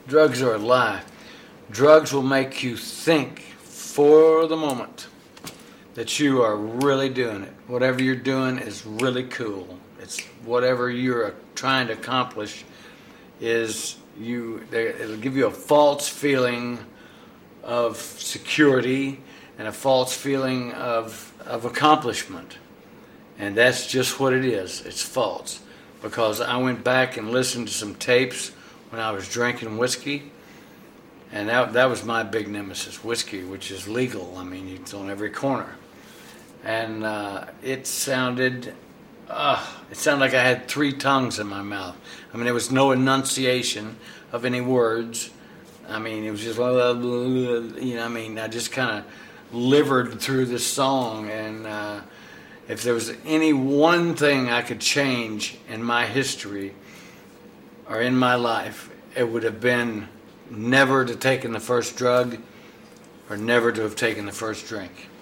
Drugs are a lie. Drugs will make you think for the moment that you are really doing it. Whatever you're doing is really cool. It's whatever you're trying to accomplish it'll give you a false feeling of security and a false feeling of accomplishment. And that's just what it is. It's false. Because I went back and listened to some tapes when I was drinking whiskey, and that was my big nemesis, whiskey, which is legal. I mean, it's on every corner. And it sounded like I had three tongues in my mouth. I mean, there was no enunciation of any words. I mean, it was just, I just kind of livered through this song. And if there was any one thing I could change in my history or in my life, it would have been never to have taken the first drug or never to have taken the first drink.